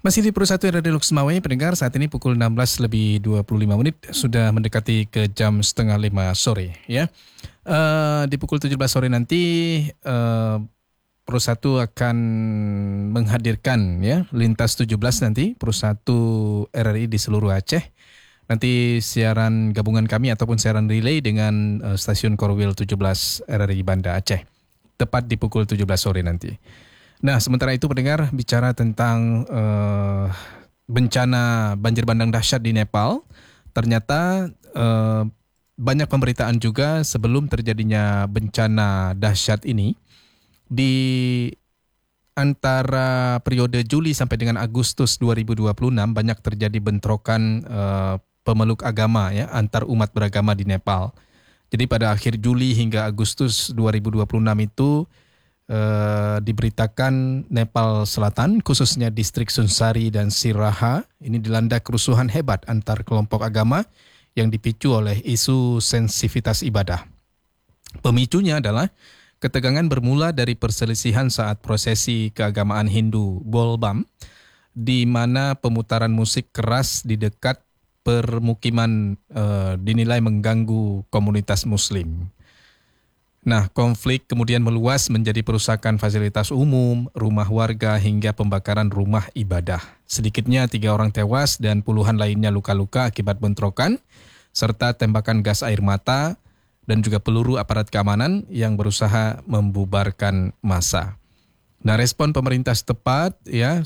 Masih di Perusahaan Radio Lux Mawai, pendengar, saat ini pukul 16 lebih 25 menit, sudah mendekati ke jam setengah 5 sore. Ya. Di pukul 17 sore nanti, Perusahaan akan menghadirkan ya Lintas 17 nanti, Perusahaan RRI di seluruh Aceh. Nanti siaran gabungan kami ataupun siaran relay dengan stasiun Korwil 17 RRI Banda Aceh. Tepat di pukul 17 sore nanti. Nah, sementara itu pendengar, bicara tentang bencana banjir bandang dahsyat di Nepal, ternyata banyak pemberitaan juga sebelum terjadinya bencana dahsyat ini. Di antara periode Juli sampai dengan Agustus 2026 banyak terjadi bentrokan pemeluk agama ya antar umat beragama di Nepal. Jadi pada akhir Juli hingga Agustus 2026 itu diberitakan Nepal Selatan, khususnya distrik Sunsari dan Siraha, ini dilanda kerusuhan hebat antar kelompok agama yang dipicu oleh isu sensitivitas ibadah. Pemicunya adalah ketegangan bermula dari perselisihan saat prosesi keagamaan Hindu Bolbam, di mana pemutaran musik keras di dekat permukiman dinilai mengganggu komunitas Muslim. Nah, konflik kemudian meluas menjadi perusakan fasilitas umum, rumah warga hingga pembakaran rumah ibadah. Sedikitnya 3 orang tewas dan puluhan lainnya luka-luka akibat bentrokan, serta tembakan gas air mata dan juga peluru aparat keamanan yang berusaha membubarkan massa. Nah, respon pemerintah setempat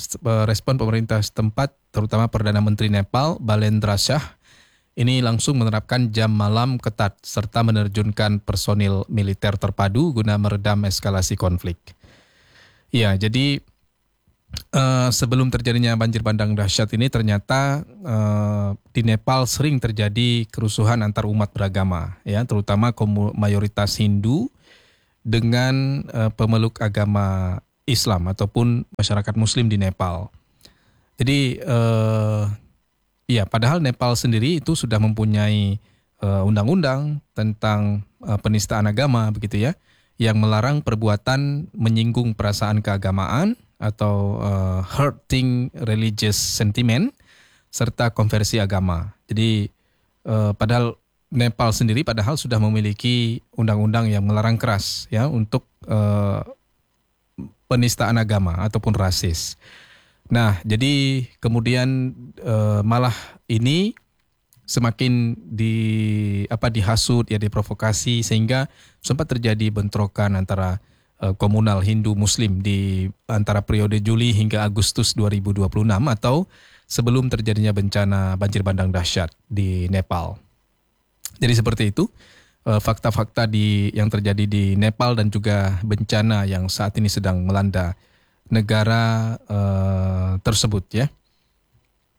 terutama Perdana Menteri Nepal Balendra Shah ini langsung menerapkan jam malam ketat serta menerjunkan personil militer terpadu guna meredam eskalasi konflik. Ya, jadi sebelum terjadinya banjir bandang dahsyat ini ternyata di Nepal sering terjadi kerusuhan antar umat beragama, ya, terutama mayoritas Hindu dengan pemeluk agama Islam ataupun masyarakat Muslim di Nepal. Jadi ya, padahal Nepal sendiri itu sudah mempunyai undang-undang tentang penistaan agama begitu ya, yang melarang perbuatan menyinggung perasaan keagamaan atau hurting religious sentiment serta konversi agama. Jadi padahal Nepal sendiri padahal sudah memiliki undang-undang yang melarang keras ya untuk penistaan agama ataupun rasis. Nah, jadi kemudian malah ini semakin dihasut ya, diprovokasi sehingga sempat terjadi bentrokan antara komunal Hindu Muslim di antara periode Juli hingga Agustus 2026 atau sebelum terjadinya bencana banjir bandang dahsyat di Nepal. Jadi seperti itu fakta-fakta yang terjadi di Nepal dan juga bencana yang saat ini sedang melanda negara tersebut ya.